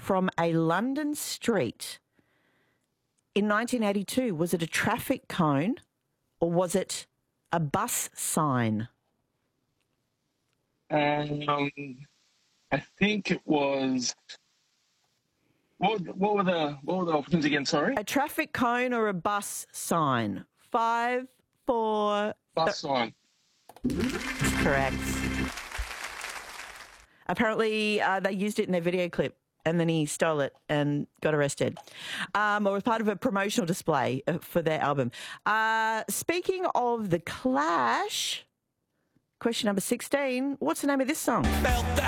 from a London street in 1982? Was it a traffic cone or was it a bus sign? I think it was. What were the options again? Sorry. A traffic cone or a bus sign? 5, 4... Bus sign. Correct. Apparently, they used it in their video clip and then he stole it and got arrested. Or was part of a promotional display for their album. Speaking of The Clash, question number 16, what's the name of this song? Felt the